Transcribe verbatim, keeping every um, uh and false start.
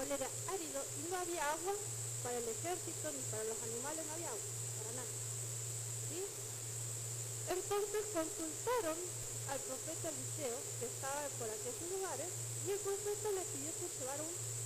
lugar era árido y no había agua para el ejército ni para los animales, no había agua, para nada. ¿Sí? Entonces consultaron al profeta Eliseo, que estaba por aquellos lugares, y el profeta le pidió que llevara un